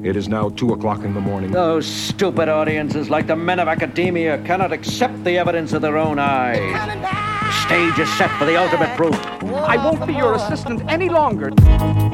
It is now 2 o'clock in the morning. Those stupid audiences, like the men of academia, cannot accept the evidence of their own eyes. Stage is set for the ultimate proof. I won't be your assistant any longer.